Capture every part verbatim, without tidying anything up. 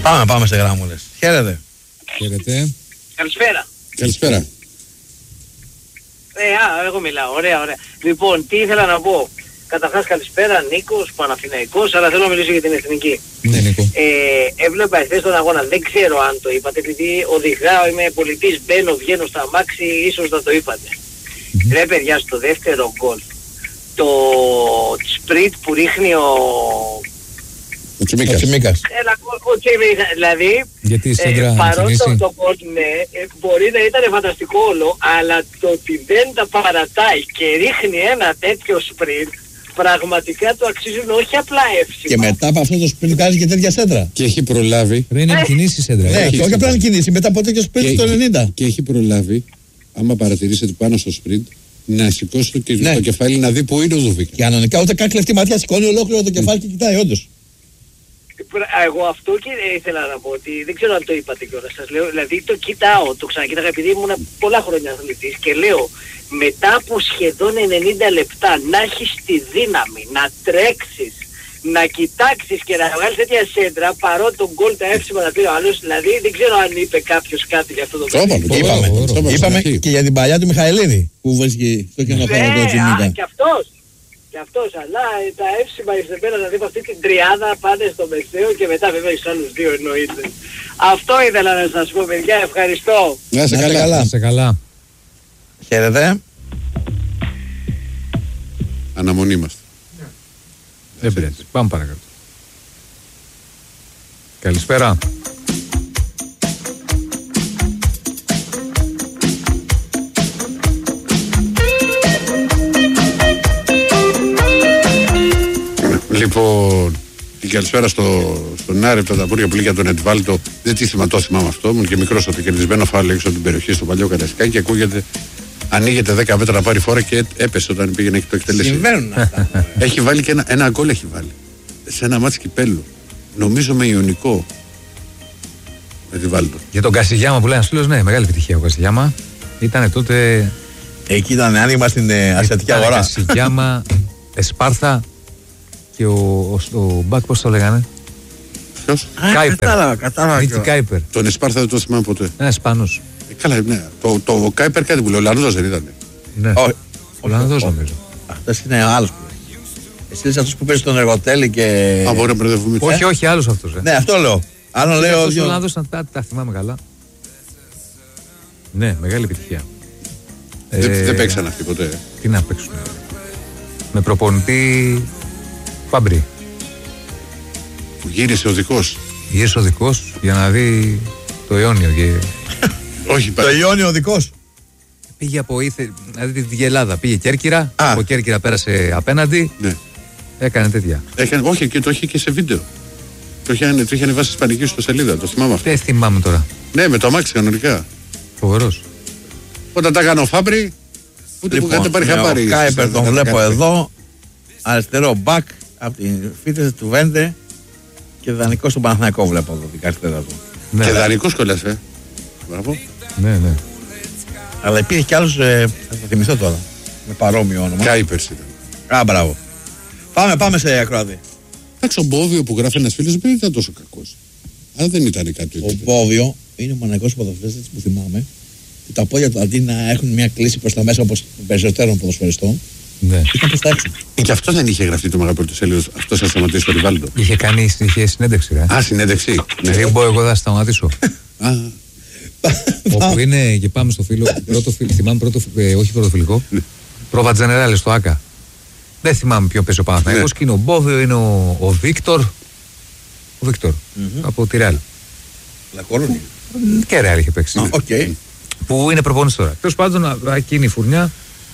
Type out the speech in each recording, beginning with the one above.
Πάμε, πάμε σε γράμμουλες. Χαίρετε. Χαίρετε. Καλησπέρα. Καλησπέρα. Ε, α, εγώ μιλάω. Ωραία, ωραία. Λοιπόν, τι ήθελα να πω. Καταρχάς καλησπέρα, Νίκος, Παναθηναϊκός, αλλά θέλω να μιλήσω για την εθνική. Ναι, Νίκο. Ε, έβλεπα εχθές τον αγώνα, δεν ξέρω αν το είπατε, επειδή οδηγάω, είμαι πολιτής, μπαίνω, βγαίνω στα αμάξι, ίσως να το είπατε. Mm-hmm. Ρε παιδιά, στο δεύτερο γκολ, το σπριτ που ρίχνει ο... Ο Τσιμίκας. Τσιμίκας. Έλα, ο Τσιμίκας, δηλαδή, ε, παρότι το, το γκολ, ναι, ε, μπορεί να ήταν φανταστικό όλο, αλλά το ότι δεν τα παρατάει και ρίχνει ένα τέτοιο σπριτ, πραγματικά το αξίζουν όχι απλά εύσημα. Και μετά από αυτό το σπριτ κάνει και τέτοια σέντρα. Και έχει προλάβει. Ρε, είναι κινήσει σέντρα. Ναι, και όχι απλά είναι κινήσει. Μετά από τέτοιο σπριτ το ενενήντα. Και έχει προλάβει, άμα παρατηρήσετε πάνω στο σπριτ, να σηκώσει το, ναι. το κεφάλι να δει που είναι ο Δουβίκα. Και κανονικά ούτε καν κλεφτή ματιά, σηκώνει ολόκληρο το κεφάλι και κοιτάει, όντως. Εγώ αυτό και ήθελα να πω, ότι δεν ξέρω αν το είπατε κιόλας, σας λέω, δηλαδή το κοιτάω, το ξανακοίταγα επειδή ήμουν πολλά χρόνια αθλητής και λέω μετά από σχεδόν ενενήντα λεπτά να έχεις τη δύναμη να τρέξεις, να κοιτάξεις και να βγάλεις τέτοια σέντρα, παρότι τον γκολ τα εύσημα να πει ο άλλος, δηλαδή δεν ξέρω αν είπε κάποιος κάτι για αυτό το πράγμα. Είπαμε, είπαμε και για την παλιά του Μιχαηλίδη που βρίσκει στο κενοχώρο του Τσιμίκα. Και αυτός. Και αυτός, αλλά τα εύσημα ευθεμένα να δει αυτή την τριάδα πάνε στο μεσαίο και μετά βέβαια στους άλλους δύο εννοείται. Αυτό ήθελα να σας πω, παιδιά, ευχαριστώ. Να είσαι καλά. Να είσαι καλά. Χαίρετε. Αναμονή είμαστε. Δεν πειράζει. Πάμε παρακάτω. Καλησπέρα. Λοιπόν, την καλησπέρα στο, στον Άρη, τα ταπούρια που λέει για τον Ετβάλτο. Δεν τι θυματό θυμάμαι αυτό. Ήμουν και μικρός ότι κερδισμένο φάουλ έξω από την περιοχή στο παλιό Καραϊσκάκι και ακούγεται, ανοίγεται δέκα μέτρα να πάρει φορά και έπεσε όταν πήγε να έχει το εκτελέσει. Συμβαίνουν αυτά. Έχει βάλει και ένα, ένα γκολ έχει βάλει. Σε ένα μάτς κυπέλλου. Νομίζω με Ιωνικό. Με Ετβάλτο. Για τον Κασιγιάμα που λέει ένας φίλος, ναι, μεγάλη επιτυχία ο Κασιγιάμα. Ήτανε τότε. Εκεί ήταν άνοιγμα στην ε, ασιατική αγορά. Κασιγιάμα, Εσπάρθα. Και ο, ο, ο Μπακ πώς το λέγανε. Ποιος? Κάιπερ. Κατάλαβα, κατάλαβα. Νίκη Κάιπερ. Τον Εσπάρθα δεν το θυμάμαι ποτέ. Ένα Ισπανός. Ε, καλά, ναι. Το, το, το Κάιπερ κάτι που λέει, ο Λανδός δεν ήταν. Ναι. Όχι. Ο Λανδός νομίζω. Αυτός είναι άλλος που λέει. Εσύ είσαι αυτός που παίζει στον εργοτέλη και... Α, μπορεί να μπερδεύουμε. Όχι, όχι, άλλος αυτός. Ε. Ναι, αυτό λέω. Άλλο λέω... Ο Λανδός ήταν, τα, τα θυμάμαι καλά. Ναι, μεγάλη επιτυχία. Δεν, ε, δεν παίξαν αυτοί ποτέ. Τι να παίξουν. Με προπονητή Φαμπρί. Που γύρισε ο δικός. Γύρισε ο δικός για να δει το Ιόνιο. Και... Όχι, το Ιόνιο ο δικός. Πήγε από ήθε, δηλαδή τη Γελάδα. Πήγε Κέρκυρα. Α. Από Κέρκυρα πέρασε απέναντι. Ναι. Έκανε τέτοια. Έκανε, όχι, και το είχε και σε βίντεο. Το είχε, το είχε ανεβάσει ισπανική στο σελίδα. Το θυμάμαι αυτό. Δεν θυμάμαι τώρα. Ναι, με το αμάξι κανονικά. Φοβερός. Όταν τα έκανε ο Φάμπρι, ούτε Λοιπόν, που είχατε πάρει χαμπάρι. ο Κάιπερ τον βλέπω εδώ. Αριστερό μπακ από την φύτρεση του Βέντε και δανεικό στον Παναθηναϊκό βλέπω εδώ την αριστερά του. Ναι. Και δανεικός κολλάς, ε. Μπράβο. Ναι, ναι. Αλλά υπήρχε κι άλλος, ε, θα το θυμηθώ τώρα, με παρόμοιο όνομα. Κάιπερς ήταν. Α, μπράβο. Πάμε, πάμε σε ακροατή. Εντάξει, ο Μπόβιο που γράφει ένας φίλος δεν ήταν τόσο κακός. Αλλά δεν ήταν κάτι. Ο Μπόβιο είναι ο μοναδικός ποδοσφαιριστής που θυμάμαι που τα πόδια του αντί να έχουν μια κλίση προς τα μέσα όπως των περισσότερων ποδοσφαιριστών, Ναι. ήταν προς τα έξω. Και αυτό δεν είχε γραφτεί το μεγάλο σέλιδο. Αυτό θα σταματήσει το Ριβάλντο. Είχε κάνει είχε συνέντευξη, ρε. Α, συνέντευξη. Ναι. Δεν μπορώ εγώ να σταματήσω. Α, Όπου είναι και πάμε στο φίλο. Πρώτο φίλο, θυμάμαι πρώτο, ε, όχι πρωτοφιλικό. Πρόβα Τζενεράλε στο ΆΚΑ. Δεν θυμάμαι ποιο παίζει ο Παναθηναϊκός. Και είναι ο Μπόβιο, είναι ο, ο Βίκτορ. Ο Βίκτορ. Mm-hmm. Από τη Ρεάλ. Λακορούνι. Και Ρεάλ είχε παίξει. Οκ. Okay. Που είναι προπονητής τώρα. Τέλος πάντων, εκείνη η φουρνιά.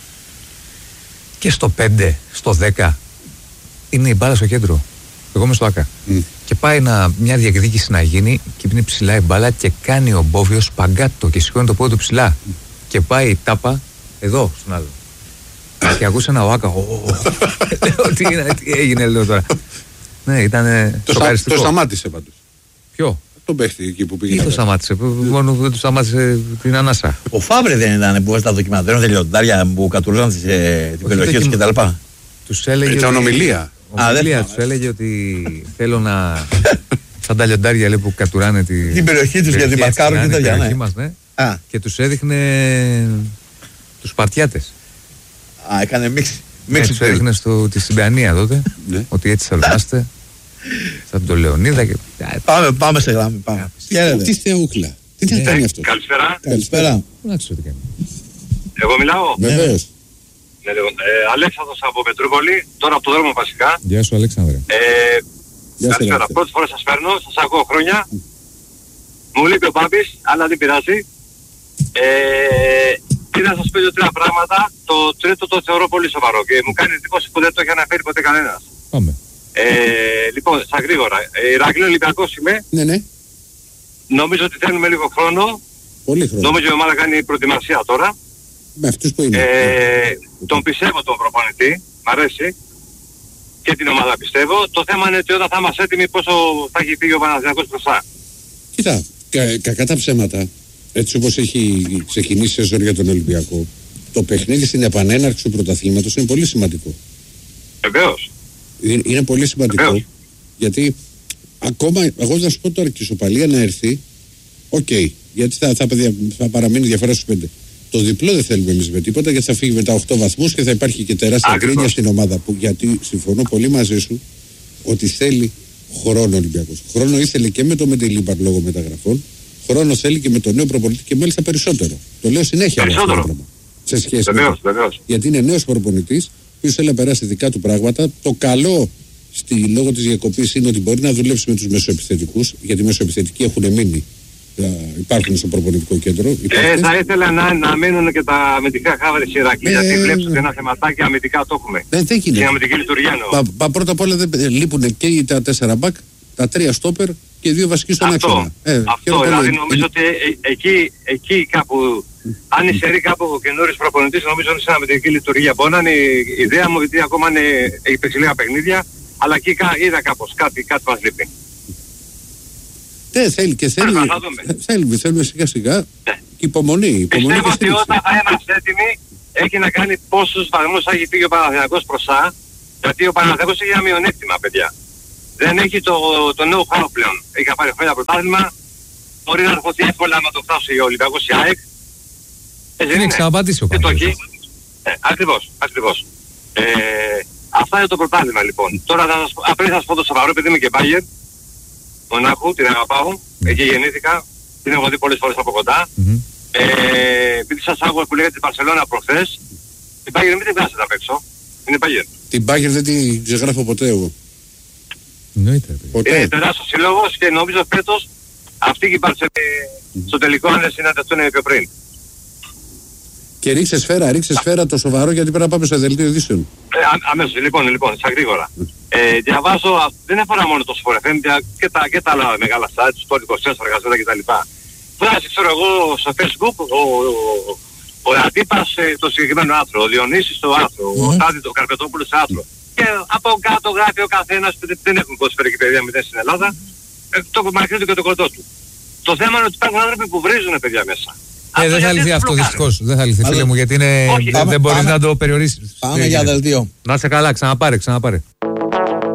Και στο πέντε, στο δέκα είναι η μπάλα στο κέντρο. Εγώ είμαι στο ΆΚΑ. Mm. Και πάει να, μια διεκδίκηση να γίνει και είναι ψηλά η μπάλα και κάνει ο Μπόβιος σπαγκάτο και σηκώνει το πόδι του ψηλά. Mm. Και πάει η τάπα εδώ στον άλλο. Και ακούσε ένα ΟΑΚΑ. Λέω τι, τι έγινε, λέω τώρα. Ναι, ήταν σοκαριστικό. Το σταμάτησε πάντως. Ποιο? Τον παίχτη εκεί που πήγε. Τι το σταμάτησε, μόνο δεν του σταμάτησε την ανάσα. Ο Φάμπρε δεν ήταν που βάζει τα δοκιμαντέρ, τα λιοντάρια που κατουρούσαν την περιοχή του κτλ. Τους έλεγε. Ήταν ομιλία. Ομιλία τους έλεγε ότι θέλω να. σαν τα λιοντάρια λέει, που κατουράνε τη, την περιοχή τους για την μαρκάρουν και τα περιοχή ναι. μας, ναι. Α. Και τους έδειχνε τους Σπαρτιάτες. Α, έκανε μίξη. Ναι, τους έδειχνε στο, τη Συμπιανία τότε, ναι. ότι έτσι θα ονομάστε. Σαν τον Λεωνίδα και... Πάμε, πάμε σε γράμμη, πάμε. Τι θεούκλα. Τι θα κάνει αυτό. Καλησπέρα. Καλησπέρα. Εγώ μιλάω. Βεβαίως. Ναι, λοιπόν, ε, Αλέξανδρος από Πετρούπολη, τώρα από το δρόμο βασικά. Γεια σου Αλέξανδρε. Ε, καλησπέρα. Πρώτη φορά σας παίρνω, σας ακούω χρόνια. Μου λείπει ο Πάμπης, αλλά δεν πειράζει. Ε, τι να σας πω δύο-τρία πράγματα. Το τρίτο το θεωρώ πολύ σοβαρό και μου κάνει εντύπωση που δεν το έχει αναφέρει ποτέ κανένας. Πάμε. Ε, λοιπόν, στα γρήγορα. Ε, Ηρακλείο Ολυμπιακός είμαι. Ναι, ναι. Νομίζω ότι θέλουμε λίγο χρόνο. Πολύ χρόνο. Νομίζω η ομάδα κάνει προετοιμασία τώρα. Με αυτούς που είναι. Ε, τον πιστεύω τον προπονητή, μ' αρέσει. Και την ομάδα πιστεύω. Το θέμα είναι ότι όταν θα είμαστε έτοιμοι πόσο θα έχει φύγει ο Παναθηναϊκός μπροστά. Κοίτα, κα, κακά τα ψέματα, έτσι όπως έχει ξεκινήσει η σεζόν για τον Ολυμπιακό, το παιχνίδι στην επανέναρξη του πρωταθλήματος είναι πολύ σημαντικό. Βεβαίως. Είναι, είναι πολύ σημαντικό. Βεβαίως. Γιατί ακόμα, εγώ θα σου πω τώρα και η ισοπαλία να έρθει, οκ, okay, γιατί θα, θα, θα παραμείνει διαφορά στους πέντε. Το διπλό δεν θέλουμε εμείς με τίποτα, γιατί θα φύγει με τα οκτώ βαθμούς και θα υπάρχει και τεράστια κρίνια στην ομάδα. Που, γιατί συμφωνώ πολύ μαζί σου ότι θέλει χρόνο Ολυμπιακός. Χρόνο ήθελε και με το Μεντελίμπαρ λόγω μεταγραφών. Χρόνο θέλει και με τον νέο προπονητή και μάλιστα περισσότερο. Το λέω συνέχεια αυτό το πράγμα. Σε σχέση βεβαίως, με. Βεβαίως. Γιατί είναι νέος προπονητής, που θέλει να περάσει δικά του πράγματα. Το καλό στη, λόγω της διακοπής είναι ότι μπορεί να δουλέψει με τους μεσοεπιθετικούς, γιατί οι μεσοεπιθετικοί έχουν μείνει. Υπάρχουν στο προπονητικό κέντρο. Ε, θα ήθελα να, να μείνουν και τα αμυντικά χάβρες η Ηρακλή, ε, γιατί βλέπεις ότι ένα θεματάκι αμυντικά το έχουμε. Δεν θα γίνει. Και αμυντική λειτουργία εννοώ. Πα, πα, πρώτα απ' όλα δεν, ε, λείπουν και τα τέσσερα μπακ, τα τρία στόπερ και οι δύο βασικοί στον άξονα. Ε, αυτό, δηλαδή είναι, νομίζω ότι ε, εκεί, εκεί κάπου, αν εισαιρεί κάπου ο καινούριος προπονητής, νομίζω ότι είναι σε αμυντική λειτουργία. Μπορεί να είναι η ιδέα μου, γιατί ακόμα είναι, έχει παίξει λίγα παιχνίδια, αλλά εκεί είδα κάπως κάτι, κάτι μας λείπει. Ναι, θέλει και θέλει. Θέλει, θέλουμε σιγά σιγά. Ναι. Και υπομονή. υπομονή Πιστεύω ότι όταν θα είμαστε έτοιμοι, έχει να κάνει πόσους βαθμούς θα έχει φύγει ο Παναθηναϊκός μπροστά. Γιατί ο Παναθηναϊκός έχει ένα μειονέκτημα, παιδιά. Δεν έχει το, το νέο χώρο πλέον. Έχει πάρει χρόνια πρωτάθλημα. Μπορεί να ερχοθεί εύκολα να το φτάσει ο Ολυμπιακός η ΑΕΚ. Δεν έχει ξαναπατήσει ο Παναθηναϊκός. Ε, ακριβώς, ακριβώς. Ε, αυτά είναι το πρωτάθλημα λοιπόν. Τώρα θα σας, απλά θα σας πω το σοβαρό, επειδή είμαι και Bayern. Μονάχου, την αγαπάω, mm. εκεί γεννήθηκα, την έχω δει πολλές φορές από κοντά. Mm-hmm. Ε, επειδή σας άκουγα που λέγατε την Μπαρσελόνα προχθές, την Bayern μην την βγάζετε απ' έξω, είναι Bayern. Την Bayern δεν την ξεγράφω ποτέ εγώ. Εννοείται. Είναι τεράστιος συλλόγος και νομίζω φέτος αυτή και η Μπαρσελόνα mm-hmm. στο τελικό αν δεν συναντηθούν πιο πριν. Και ρίξε σφαίρα, ρίξε σφαίρα το σοβαρό, γιατί πρέπει να πάμε στο δελτίο ειδήσεων. Ε, αμέσως, λοιπόν, λοιπόν, σαν γρήγορα. Mm. Ε, διαβάζω, δεν αφορά μόνο το Sport εφ εμ και τα, και τα άλλα μεγάλα sites, το είκοσι τέσσερα, Γαζέτα κτλ. Βγάζει, ξέρω εγώ, στο Facebook, ο, ο, ο Αντίπας ε, το συγκεκριμένο άρθρο, ο Διονύσης το άρθρο, mm. ο Τάδη το Καρπετόπουλος το άρθρο. Και από κάτω γράφει ο καθένας που δεν έχουν ποδοσφαιρική παιδεία μηδέν στην Ελλάδα, ε, το μακρύ του και το κοντό του. Το θέμα είναι ότι υπάρχουν άνθρωποι που βρίζουν παιδιά μέσα. Ε, δεν θα λυθεί αυτό δυστυχώς. Δεν θα λυθεί, φίλε μου, γιατί είναι... Όχι, δεν, δεν μπορείς να το περιορίσεις. Πάμε για δελτίο. Να είσαι καλά, ξαναπάρε, ξαναπάρε.